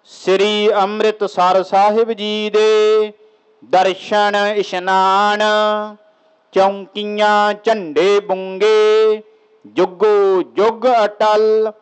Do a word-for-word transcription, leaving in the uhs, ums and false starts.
ਸ੍ਰੀ ਅੰਮ੍ਰਿਤਸਰ ਸਾਹਿਬ ਜੀ ਦੇ ਦਰਸ਼ਨ ਇਸ਼ਨਾਨ, ਚੌਂਕੀਆਂ ਝੰਡੇ ਬੁੰਗੇ, ਜੁਗੋ ਜੁਗ ਅਟਲ।